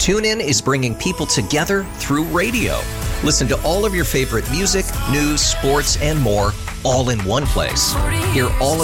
TuneIn is bringing people together through radio. Listen to all of your favorite music, news, sports, and more, all in one place. Hear all